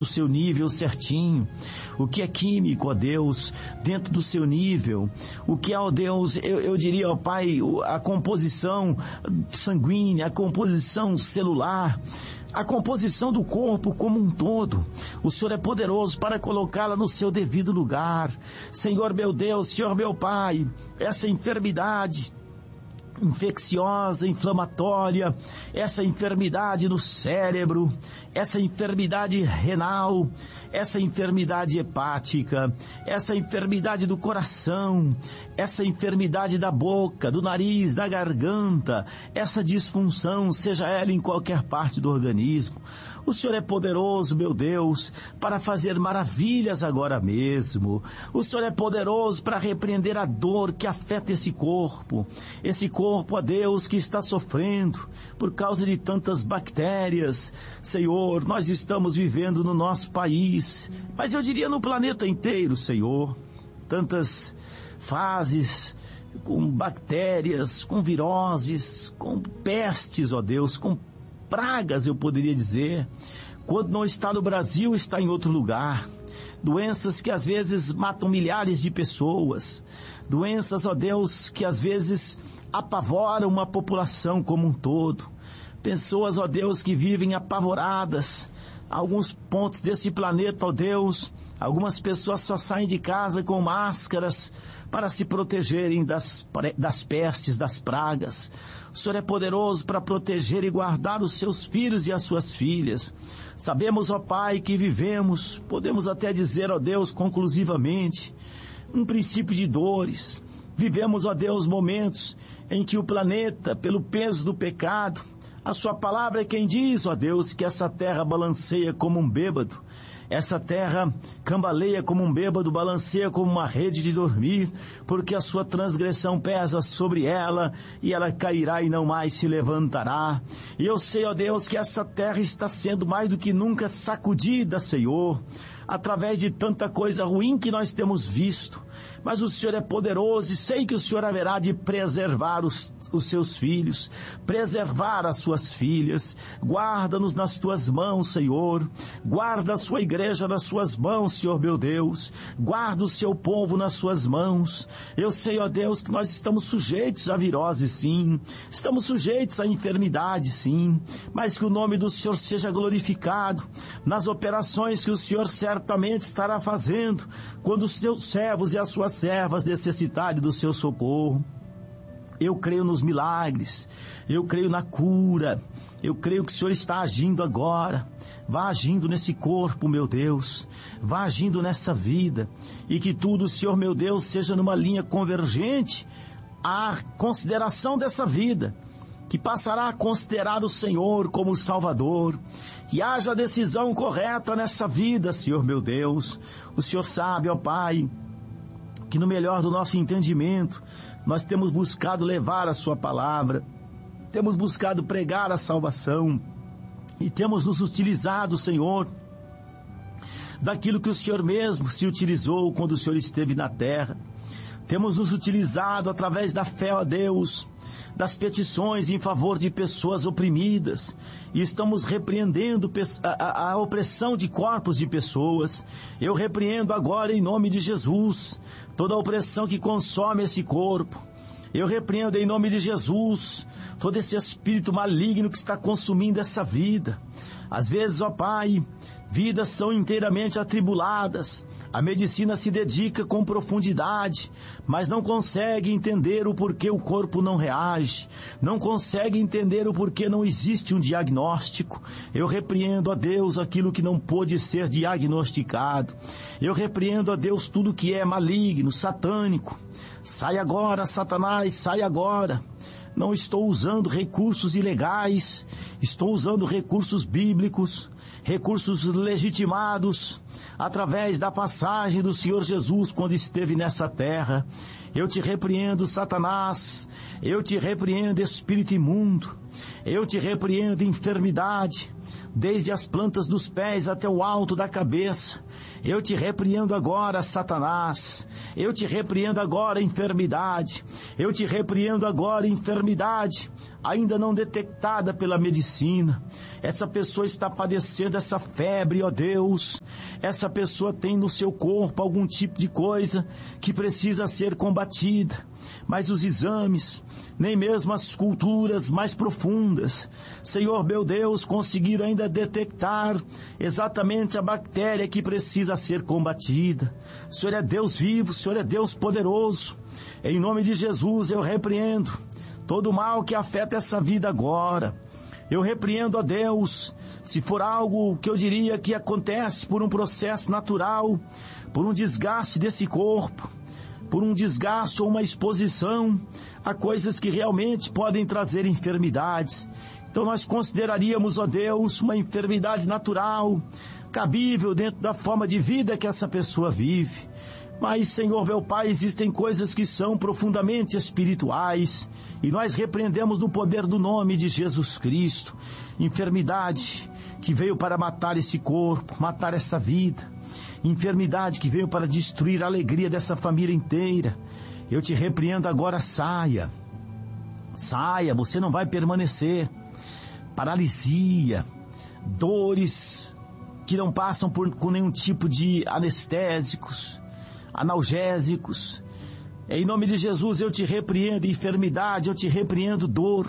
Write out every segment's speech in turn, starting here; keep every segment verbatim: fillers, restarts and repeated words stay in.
do seu nível certinho, o que é químico, ó Deus, dentro do seu nível, o que é, ó Deus, eu, eu diria, ó Pai, a composição sanguínea, a composição celular, a composição do corpo como um todo. O Senhor é poderoso para colocá-la no seu devido lugar. Senhor meu Deus, Senhor meu Pai, essa enfermidade infecciosa, inflamatória, essa enfermidade no cérebro, essa enfermidade renal, essa enfermidade hepática, essa enfermidade do coração, essa enfermidade da boca, do nariz, da garganta, essa disfunção, seja ela em qualquer parte do organismo. O Senhor é poderoso, meu Deus, para fazer maravilhas agora mesmo. O Senhor é poderoso para repreender a dor que afeta esse corpo, esse corpo, ó Deus, que está sofrendo por causa de tantas bactérias. Senhor, nós estamos vivendo no nosso país, mas eu diria no planeta inteiro, Senhor, tantas fases com bactérias, com viroses, com pestes, ó Deus, com pragas, eu poderia dizer. Quando não está no Brasil, está em outro lugar. Doenças que às vezes matam milhares de pessoas. Doenças, ó Deus, que às vezes apavoram uma população como um todo. Pessoas, ó Deus, que vivem apavoradas. Alguns pontos desse planeta, ó Deus, algumas pessoas só saem de casa com máscaras para se protegerem das, das pestes, das pragas. O Senhor é poderoso para proteger e guardar os seus filhos e as suas filhas. Sabemos, ó Pai, que vivemos, podemos até dizer, ó Deus, conclusivamente, um princípio de dores. Vivemos, ó Deus, momentos em que o planeta, pelo peso do pecado, a sua palavra é quem diz, ó Deus, que essa terra balanceia como um bêbado. Essa terra cambaleia como um bêbado, balanceia como uma rede de dormir, porque a sua transgressão pesa sobre ela, e ela cairá e não mais se levantará. E eu sei, ó Deus, que essa terra está sendo mais do que nunca sacudida, Senhor, através de tanta coisa ruim que nós temos visto. Mas o Senhor é poderoso e sei que o Senhor haverá de preservar os, os seus filhos, preservar as suas filhas. Guarda-nos nas tuas mãos, Senhor. Guarda a sua igreja nas suas mãos, Senhor meu Deus. Guarda o seu povo nas suas mãos. Eu sei, ó Deus, que nós estamos sujeitos a virose, sim. Estamos sujeitos a enfermidade, sim. Mas que o nome do Senhor seja glorificado nas operações que o Senhor certamente estará fazendo quando os seus servos e as suas servas necessitarem do seu socorro. Eu creio nos milagres, eu creio na cura, eu creio que o Senhor está agindo agora. Vá agindo nesse corpo, meu Deus, vá agindo nessa vida, e que tudo, Senhor meu Deus, seja numa linha convergente à consideração dessa vida, que passará a considerar o Senhor como Salvador, que haja a decisão correta nessa vida, Senhor meu Deus. O Senhor sabe, ó Pai, que no melhor do nosso entendimento, nós temos buscado levar a sua palavra, temos buscado pregar a salvação, e temos nos utilizado, Senhor, daquilo que o Senhor mesmo se utilizou quando o Senhor esteve na terra. Temos nos utilizado através da fé, ó Deus, das petições em favor de pessoas oprimidas, e estamos repreendendo a, a, a opressão de corpos de pessoas. Eu repreendo agora em nome de Jesus toda a opressão que consome esse corpo. Eu repreendo em nome de Jesus todo esse espírito maligno que está consumindo essa vida. Às vezes, ó Pai, vidas são inteiramente atribuladas, a medicina se dedica com profundidade, mas não consegue entender o porquê o corpo não reage, não consegue entender o porquê não existe um diagnóstico. Eu repreendo, ó Deus, aquilo que não pôde ser diagnosticado. Eu repreendo, ó Deus, tudo que é maligno, satânico. Sai agora, Satanás, sai agora. Não estou usando recursos ilegais, estou usando recursos bíblicos, recursos legitimados, através da passagem do Senhor Jesus quando esteve nessa terra. Eu te repreendo, Satanás, eu te repreendo, espírito imundo, eu te repreendo, enfermidade. desde as plantas dos pés até o alto da cabeça. Eu te repreendo agora, Satanás. Eu te repreendo agora, enfermidade. Eu te repreendo agora, enfermidade, ainda não detectada pela medicina. Essa pessoa está padecendo essa febre, ó Deus. Essa pessoa tem no seu corpo algum tipo de coisa que precisa ser combatida. Mas os exames, nem mesmo as culturas mais profundas, Senhor meu Deus, conseguiram ainda detectar exatamente a bactéria que precisa ser combatida. O Senhor é Deus vivo, o Senhor é Deus poderoso. Em nome de Jesus eu repreendo todo mal que afeta essa vida agora. Eu repreendo, ó Deus, se for algo que eu diria que acontece por um processo natural, por um desgaste desse corpo, por um desgaste ou uma exposição a coisas que realmente podem trazer enfermidades. Então nós consideraríamos, ó Deus, uma enfermidade natural, cabível dentro da forma de vida que essa pessoa vive. Mas, Senhor meu Pai, existem coisas que são profundamente espirituais e nós repreendemos no poder do nome de Jesus Cristo. Enfermidade que veio para matar esse corpo, matar essa vida. Enfermidade que veio para destruir a alegria dessa família inteira. Eu te repreendo agora, saia. Saia, você não vai permanecer. Paralisia, dores que não passam por, com nenhum tipo de anestésicos, analgésicos. Em nome de Jesus eu te repreendo enfermidade, eu te repreendo dor.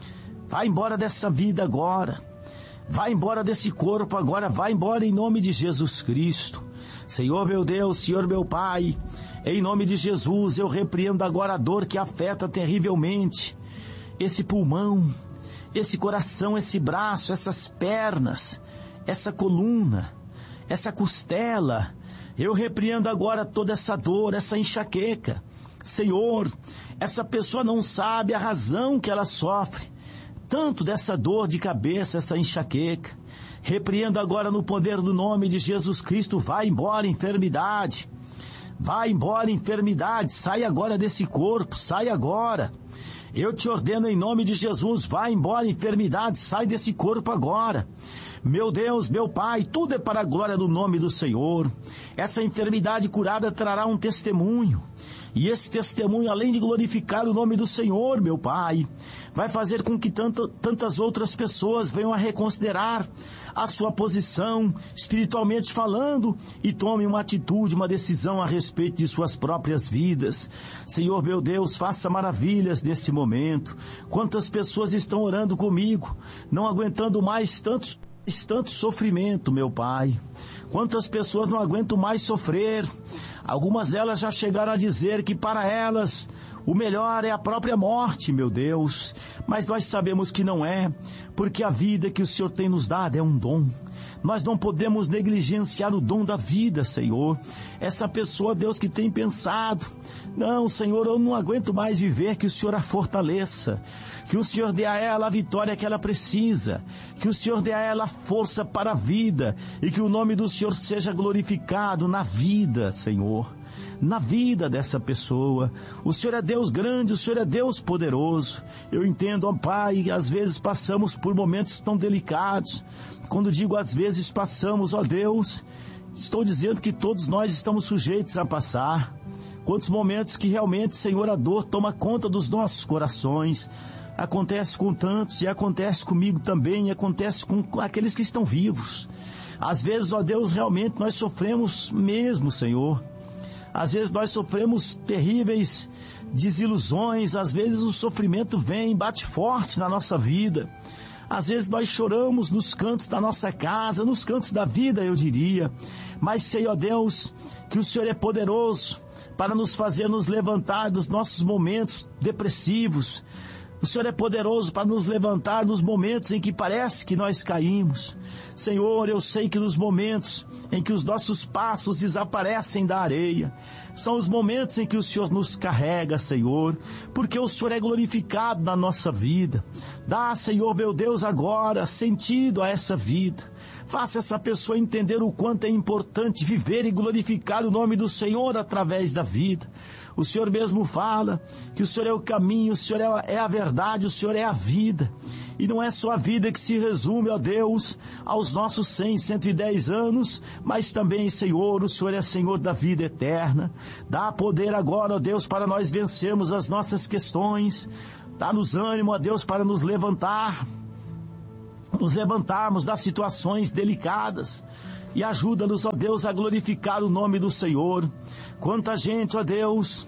Vai embora dessa vida agora. Vai embora desse corpo agora, vai embora em nome de Jesus Cristo. Senhor meu Deus, Senhor meu Pai, em nome de Jesus eu repreendo agora a dor que afeta terrivelmente esse pulmão, esse coração, esse braço, essas pernas, essa coluna, essa costela. Eu repreendo agora toda essa dor, essa enxaqueca. Senhor, essa pessoa não sabe a razão que ela sofre tanto dessa dor de cabeça, essa enxaqueca. Repreendo agora no poder do nome de Jesus Cristo. Vai embora, enfermidade. Vai embora, enfermidade. Sai agora desse corpo, sai agora. Eu te ordeno em nome de Jesus, vai embora, enfermidade, sai desse corpo agora. Meu Deus, meu Pai, tudo é para a glória do nome do Senhor. Essa enfermidade curada trará um testemunho. E esse testemunho, além de glorificar o nome do Senhor, meu Pai, vai fazer com que tanto, tantas outras pessoas venham a reconsiderar a sua posição, espiritualmente falando, e tomem uma atitude, uma decisão a respeito de suas próprias vidas. Senhor, meu Deus, faça maravilhas nesse momento. Quantas pessoas estão orando comigo, não aguentando mais tantos tanto sofrimento, meu Pai. Quantas pessoas não aguentam mais sofrer. Algumas delas já chegaram a dizer que para elas o melhor é a própria morte, meu Deus. Mas nós sabemos que não é, porque a vida que o Senhor tem nos dado é um dom. Nós não podemos negligenciar o dom da vida, Senhor. Essa pessoa, Deus, que tem pensado, não, Senhor, eu não aguento mais viver, que o Senhor a fortaleça, que o Senhor dê a ela a vitória que ela precisa, que o Senhor dê a ela força para a vida, e que o nome do Senhor seja glorificado na vida, Senhor, na vida dessa pessoa. O Senhor é Deus grande, o Senhor é Deus poderoso. Eu entendo, ó Pai, às vezes passamos por momentos tão delicados. Quando digo às vezes passamos, ó Deus, estou dizendo que todos nós estamos sujeitos a passar. Quantos momentos que realmente, Senhor, a dor toma conta dos nossos corações. Acontece com tantos, e acontece comigo também, e acontece com aqueles que estão vivos. Às vezes, ó Deus, realmente nós sofremos mesmo, Senhor. Às vezes nós sofremos terríveis desilusões, às vezes o sofrimento vem, bate forte na nossa vida. Às vezes nós choramos nos cantos da nossa casa, nos cantos da vida, eu diria. Mas sei, ó Deus, que o Senhor é poderoso para nos fazer nos levantar dos nossos momentos depressivos. O Senhor é poderoso para nos levantar nos momentos em que parece que nós caímos. Senhor, eu sei que nos momentos em que os nossos passos desaparecem da areia, são os momentos em que o Senhor nos carrega, Senhor, porque o Senhor é glorificado na nossa vida. Dá, Senhor, meu Deus, agora sentido a essa vida. Faça essa pessoa entender o quanto é importante viver e glorificar o nome do Senhor através da vida. O Senhor mesmo fala que o Senhor é o caminho, o Senhor é a verdade, o Senhor é a vida. E não é só a vida que se resume, ó Deus, aos nossos cem, cento e dez anos, mas também, Senhor, o Senhor é Senhor da vida eterna. Dá poder agora, ó Deus, para nós vencermos as nossas questões. Dá-nos ânimo, ó Deus, para nos levantar, nos levantarmos das situações delicadas. E ajuda-nos, ó Deus, a glorificar o nome do Senhor. Quanta gente, ó Deus,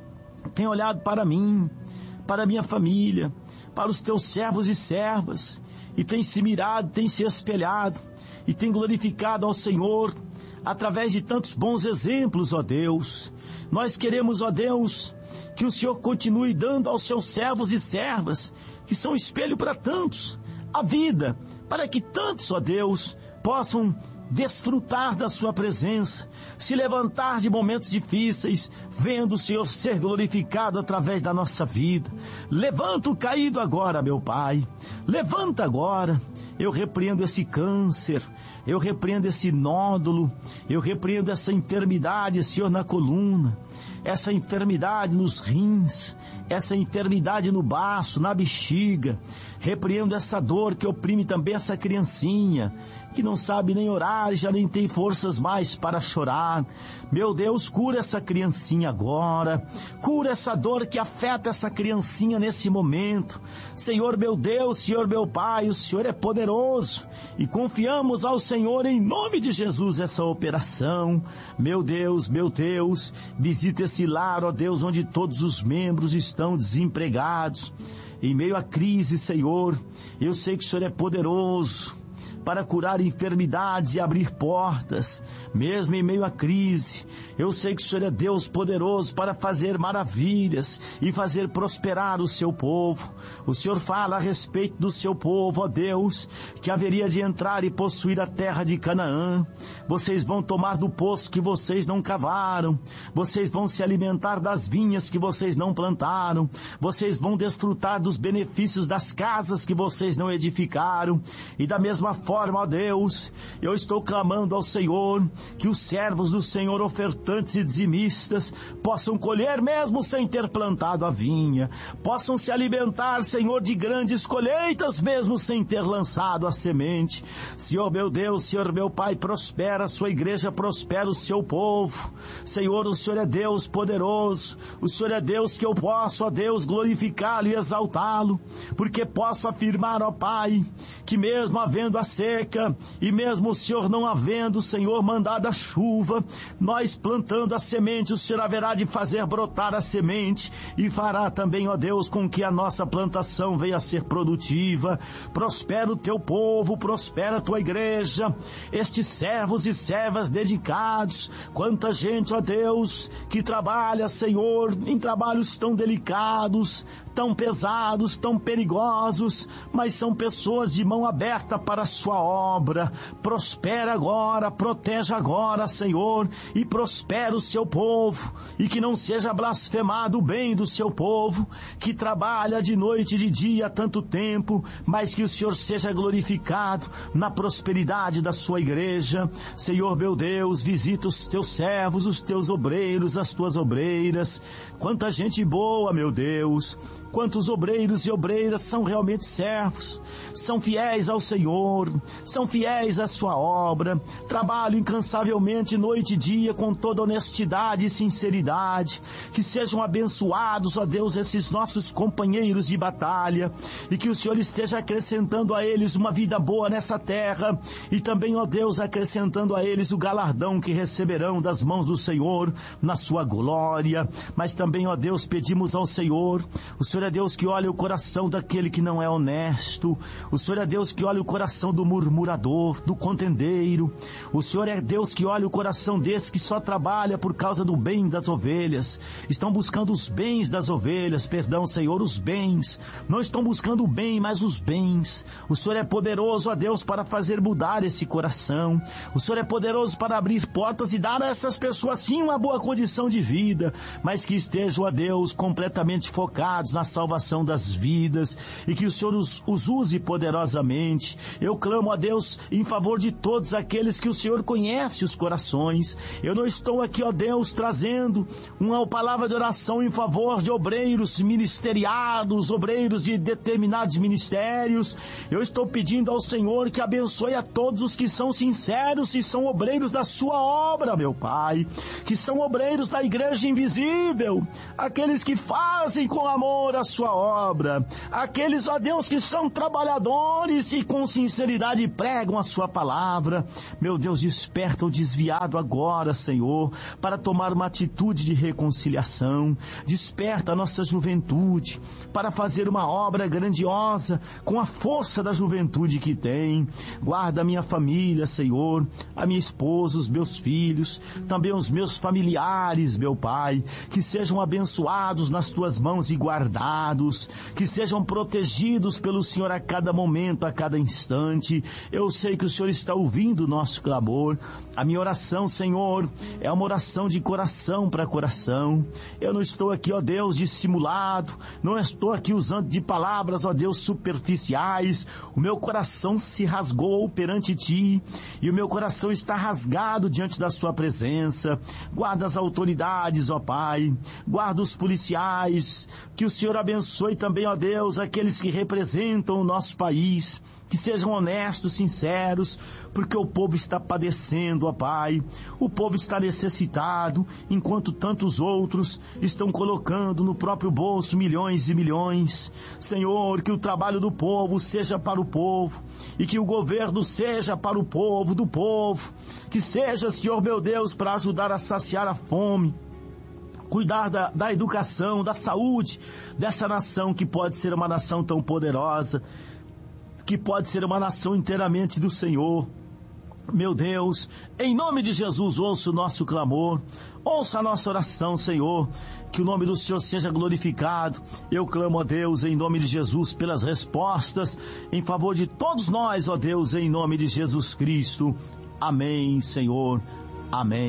tem olhado para mim, para minha família, para os teus servos e servas, e tem se mirado, tem se espelhado, e tem glorificado ao Senhor, através de tantos bons exemplos, ó Deus. Nós queremos, ó Deus, que o Senhor continue dando aos seus servos e servas, que são espelho para tantos, a vida, para que tantos, ó Deus, possam desfrutar da sua presença, se levantar de momentos difíceis, vendo o Senhor ser glorificado através da nossa vida. Levanta o caído agora, meu Pai, levanta agora. Eu repreendo esse câncer, eu repreendo esse nódulo, eu repreendo essa enfermidade, Senhor, na coluna, essa enfermidade nos rins, essa enfermidade no baço, na bexiga. Repreendo essa dor que oprime também essa criancinha, que não sabe nem orar, já nem tem forças mais para chorar. Meu Deus, cura essa criancinha agora, cura essa dor que afeta essa criancinha nesse momento. Senhor meu Deus, Senhor meu Pai, o Senhor é poderoso, e confiamos ao Senhor em nome de Jesus essa operação. Meu Deus, meu Deus, visita esse lar, ó Deus, onde todos os membros estão desempregados, em meio à crise, Senhor. Eu sei que o Senhor é poderoso para curar enfermidades e abrir portas, mesmo em meio à crise. Eu sei que o Senhor é Deus poderoso para fazer maravilhas e fazer prosperar o seu povo. O Senhor fala a respeito do seu povo, ó Deus, que haveria de entrar e possuir a terra de Canaã. Vocês vão tomar do poço que vocês não cavaram, vocês vão se alimentar das vinhas que vocês não plantaram, vocês vão desfrutar dos benefícios das casas que vocês não edificaram. E da mesma forma, ó Deus, eu estou clamando ao Senhor que os servos do Senhor, ofertantes e dizimistas, possam colher mesmo sem ter plantado a vinha, possam se alimentar, Senhor, de grandes colheitas mesmo sem ter lançado a semente. Senhor meu Deus, Senhor meu Pai, prospera a sua igreja, prospera o seu povo. Senhor, o Senhor é Deus poderoso, o Senhor é Deus que eu posso, ó Deus, glorificá-lo e exaltá-lo, porque posso afirmar, ó Pai, que mesmo havendo a seca, e mesmo o Senhor não havendo, Senhor, mandado a chuva, nós plantando a semente, o Senhor haverá de fazer brotar a semente, e fará também, ó Deus, com que a nossa plantação venha a ser produtiva. Prospera o teu povo, prospera a tua igreja, estes servos e servas dedicados. Quanta gente, ó Deus, que trabalha, Senhor, em trabalhos tão delicados, tão pesados, tão perigosos, mas são pessoas de mão aberta para a sua obra. Prospera agora, proteja agora, Senhor, e prospera o seu povo, e que não seja blasfemado o bem do seu povo, que trabalha de noite e de dia há tanto tempo, mas que o Senhor seja glorificado na prosperidade da sua igreja. Senhor meu Deus, visita os teus servos, os teus obreiros, as tuas obreiras. Quanta gente boa, meu Deus, quantos obreiros e obreiras são realmente servos, são fiéis ao Senhor, são fiéis à sua obra, trabalham incansavelmente noite e dia com toda honestidade e sinceridade. Que sejam abençoados, ó Deus, esses nossos companheiros de batalha, e que o Senhor esteja acrescentando a eles uma vida boa nessa terra, e também, ó Deus, acrescentando a eles o galardão que receberão das mãos do Senhor na sua glória. Mas também, ó Deus, pedimos ao Senhor, o Senhor é Deus que olha o coração daquele que não é honesto, o Senhor é Deus que olha o coração do murmurador, do contendeiro, o Senhor é Deus que olha o coração desse que só trabalha por causa do bem das ovelhas, estão buscando os bens das ovelhas, perdão, Senhor, os bens, não estão buscando o bem, mas os bens. O Senhor é poderoso, ó Deus, para fazer mudar esse coração, o Senhor é poderoso para abrir portas e dar a essas pessoas sim uma boa condição de vida, mas que estejam, ó Deus, completamente focados nas salvação das vidas e que o Senhor os, os use poderosamente. Eu clamo a Deus em favor de todos aqueles que o Senhor conhece os corações. Eu não estou aqui, ó Deus, trazendo uma palavra de oração em favor de obreiros ministeriados, obreiros de determinados ministérios. Eu estou pedindo ao Senhor que abençoe a todos os que são sinceros e são obreiros da sua obra, meu Pai, que são obreiros da igreja invisível, aqueles que fazem com amor a sua obra, aqueles, ó Deus, que são trabalhadores e com sinceridade pregam a sua palavra. Meu Deus, desperta o desviado agora, Senhor, para tomar uma atitude de reconciliação. Desperta a nossa juventude para fazer uma obra grandiosa com a força da juventude que tem. Guarda a minha família, Senhor, a minha esposa, os meus filhos, também os meus familiares, meu Pai, que sejam abençoados nas tuas mãos e guardados, que sejam protegidos pelo Senhor a cada momento, a cada instante. Eu sei que o Senhor está ouvindo o nosso clamor. A minha oração, Senhor, é uma oração de coração para coração. Eu não estou aqui, ó Deus, dissimulado, não estou aqui usando de palavras, ó Deus, superficiais. O meu coração se rasgou perante Ti e o meu coração está rasgado diante da Sua presença. Guarda as autoridades, ó Pai, guarda os policiais, que o Senhor abençoe também, ó Deus, aqueles que representam o nosso país, que sejam honestos, sinceros, porque o povo está padecendo, ó Pai, o povo está necessitado, enquanto tantos outros estão colocando no próprio bolso milhões e milhões. Senhor, que o trabalho do povo seja para o povo, e que o governo seja para o povo, do povo, que seja, Senhor meu Deus, para ajudar a saciar a fome, cuidar da, da educação, da saúde dessa nação que pode ser uma nação tão poderosa, que pode ser uma nação inteiramente do Senhor. Meu Deus, em nome de Jesus, ouça o nosso clamor, ouça a nossa oração, Senhor, que o nome do Senhor seja glorificado. Eu clamo a Deus em nome de Jesus pelas respostas, em favor de todos nós, ó Deus, em nome de Jesus Cristo. Amém, Senhor. Amém.